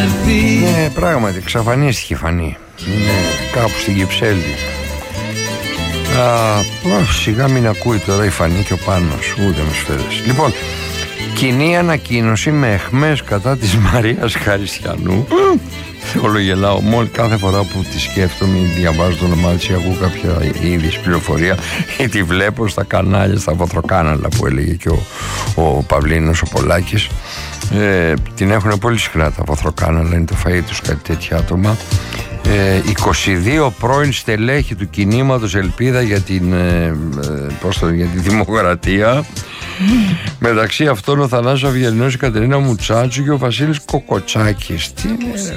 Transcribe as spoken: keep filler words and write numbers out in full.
έρθει. Ναι, πράγματι, εξαφανίστηκε η Φανή. Είναι κάπου στην Κυψέλη. Α, σιγά μην ακούει τώρα η Φανή και ο Πάνος, ούτε με σφαίρες. Λοιπόν, κοινή ανακοίνωση με αιχμές κατά της Μαρίας Χαριστιανού. Όλο γελάω, μόλις κάθε φορά που τη σκέφτομαι, διαβάζω το όνομά της ή ακούω κάποια είδηση πληροφορία ή τη βλέπω στα κανάλια, στα βοθροκάναλα που έλεγε και ο, ο Παυλίνος, ο Πολάκης. Ε, την έχουν πολύ συχνά τα βοθροκάναλα, είναι το φαΐ τους κάτι τέτοια άτομα. Ε, είκοσι δύο πρώην στελέχη του κινήματος Ελπίδα για την, ε, πώς το, για τη δημοκρατία. Μεταξύ αυτών ο Θανάσης Αυγελινός, η Κατερίνα Μουτσάτσου και ο Βασίλης Κοκοτσάκης. Τι είναι,